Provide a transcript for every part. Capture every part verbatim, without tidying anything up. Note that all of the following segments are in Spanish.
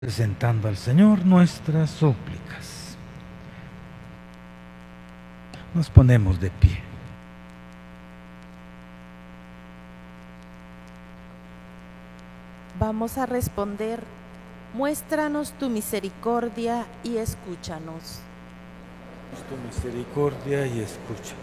presentando al Señor nuestras súplicas. Nos ponemos de pie. Vamos a responder: muéstranos tu misericordia y escúchanos. Tu misericordia y escucha.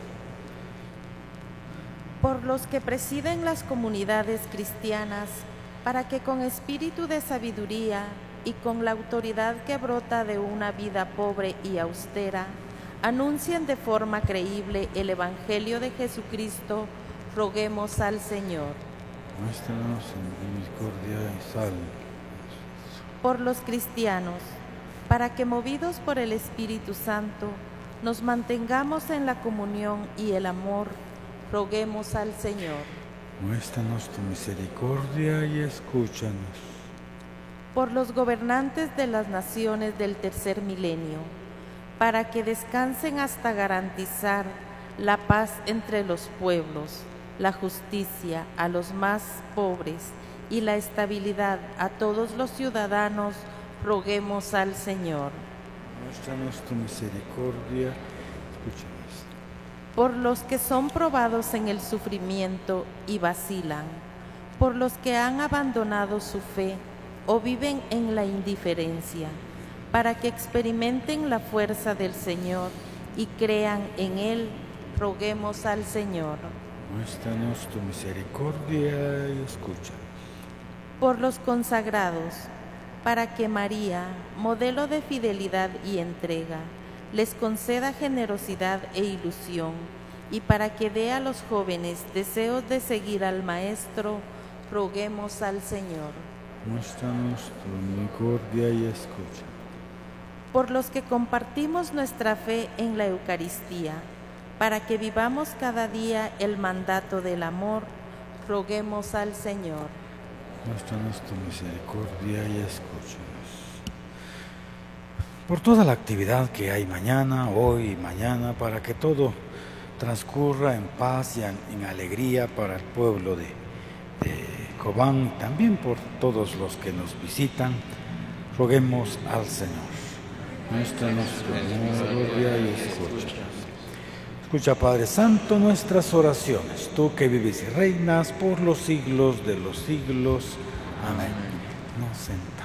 Por los que presiden las comunidades cristianas, para que con espíritu de sabiduría y con la autoridad que brota de una vida pobre y austera, anuncien de forma creíble el Evangelio de Jesucristo, roguemos al Señor. Muéstranos en misericordia y salve. Por los cristianos, para que movidos por el Espíritu Santo, nos mantengamos en la comunión y el amor, roguemos al Señor. Muéstranos tu misericordia y escúchanos. Por los gobernantes de las naciones del tercer milenio, para que descansen hasta garantizar la paz entre los pueblos, la justicia a los más pobres y la estabilidad a todos los ciudadanos, roguemos al Señor. Muéstranos tu misericordia, escúchanos. Por los que son probados en el sufrimiento y vacilan, por los que han abandonado su fe o viven en la indiferencia, para que experimenten la fuerza del Señor y crean en Él, roguemos al Señor. Muéstranos tu misericordia y escúchanos. Por los consagrados, para que María, modelo de fidelidad y entrega, les conceda generosidad e ilusión, y para que dé a los jóvenes deseos de seguir al Maestro, roguemos al Señor. Muéstranos tu misericordia y escucha. Por los que compartimos nuestra fe en la Eucaristía, para que vivamos cada día el mandato del amor, roguemos al Señor. Muéstranos tu misericordia y escúchanos. Por toda la actividad que hay mañana, hoy y mañana, para que todo transcurra en paz y en, en alegría para el pueblo de, de Cobán, y también por todos los que nos visitan, roguemos al Señor. Muéstranos tu misericordia y escúchanos. Escucha, Padre Santo, nuestras oraciones, tú que vives y reinas por los siglos de los siglos. Amén. Nos